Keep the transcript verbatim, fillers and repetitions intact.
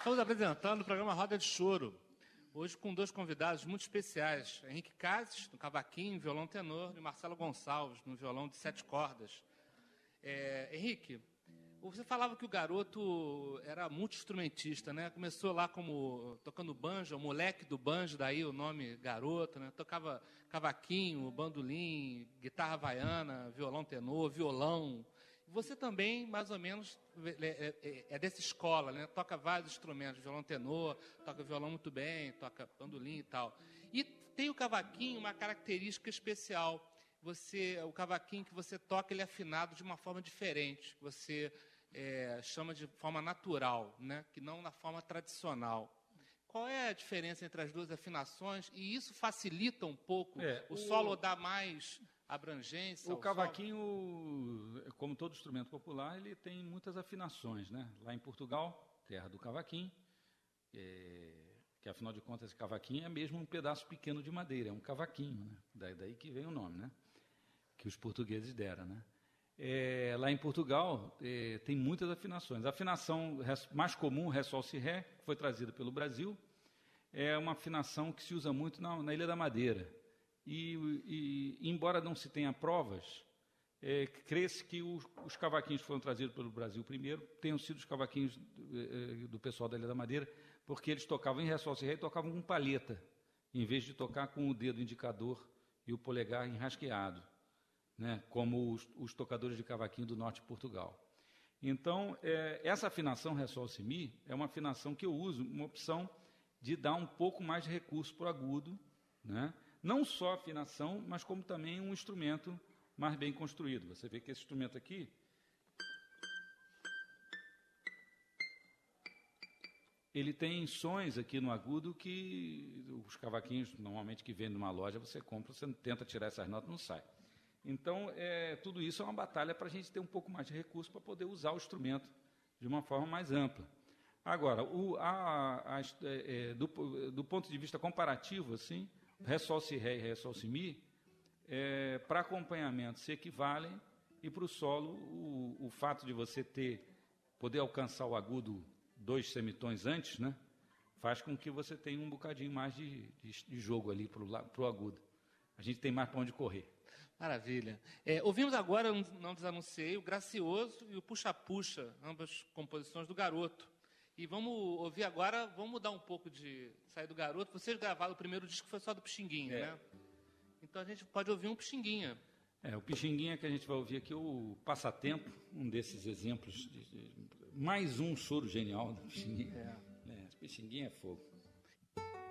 Estamos apresentando o programa Roda de Choro, hoje com dois convidados muito especiais, Henrique Cases, no cavaquinho, violão tenor, e Marcelo Gonçalves, no violão de sete cordas. É, Henrique, você falava que o garoto era multi-instrumentista, né? Começou lá como tocando banjo, o moleque do banjo, daí o nome garoto, né? Tocava cavaquinho, bandolim, guitarra havaiana, violão tenor, violão. Você também, mais ou menos, é, é, é dessa escola, né? Toca vários instrumentos, violão tenor, toca violão muito bem, toca bandolim e tal. E tem o cavaquinho uma característica especial. Você, o cavaquinho que você toca, ele é afinado de uma forma diferente. Você é, chama de forma natural, né? Que não na forma tradicional. Qual é a diferença entre as duas afinações? E isso facilita um pouco? É, o, o solo dá mais abrangência? O cavaquinho, como todo instrumento popular, ele tem muitas afinações, né? Lá em Portugal, terra do cavaquinho, é, que afinal de contas esse cavaquinho é mesmo um pedaço pequeno de madeira, é um cavaquinho, né? Daí, daí que vem o nome, né? Que os portugueses deram, né? É, lá em Portugal é, tem muitas afinações. A afinação mais comum, Ré, Sol, Si, Ré, que foi trazida pelo Brasil, é uma afinação que se usa muito na, na Ilha da Madeira. E, e, embora não se tenha provas, é, crê-se que os, os cavaquinhos foram trazidos pelo Brasil primeiro, tenham sido os cavaquinhos do, do pessoal da Ilha da Madeira, porque eles tocavam em Ré, Sol, Si, Ré e tocavam com palheta, em vez de tocar com o dedo indicador e o polegar enrasqueado, né, como os, os tocadores de cavaquinho do norte de Portugal. Então, é, essa afinação Ré, Sol, Si, Mi é uma afinação que eu uso, uma opção de dar um pouco mais de recurso para o agudo, né? Não só afinação, mas como também um instrumento mais bem construído. Você vê que esse instrumento aqui, ele tem sons aqui no agudo que os cavaquinhos, normalmente que vem numa loja, você compra, você tenta tirar essas notas, não sai. Então, é, tudo isso é uma batalha para a gente ter um pouco mais de recurso para poder usar o instrumento de uma forma mais ampla. Agora, o, a, a, é, do, do ponto de vista comparativo, assim, Ré, Sol, Si, Ré e Ré, Sol, Si, Mi, é, para acompanhamento se equivalem, e para o solo, o, o fato de você ter, poder alcançar o agudo dois semitons antes, né, faz com que você tenha um bocadinho mais de, de, de jogo ali para o agudo. A gente tem mais para onde correr. Maravilha. É, ouvimos agora, eu não desanunciei, o Gracioso e o Puxa-Puxa, ambas composições do Garoto. E vamos ouvir agora, vamos mudar um pouco de sair do Garoto. Vocês gravaram o primeiro disco, foi só do Pixinguinha, é. né? Então a gente pode ouvir um Pixinguinha. É, o Pixinguinha que a gente vai ouvir aqui, o Passatempo, um desses exemplos, de, de, mais um choro genial do Pixinguinha. É. É, Pixinguinha é fogo.